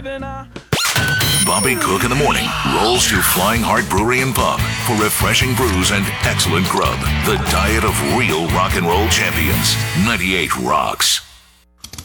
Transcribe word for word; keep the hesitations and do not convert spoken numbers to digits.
living out. Bobby Cook in the morning rolls to Flying Heart Brewery and Pub for refreshing brews and excellent grub. The diet of real rock and roll champions. ninety-eight Rocks.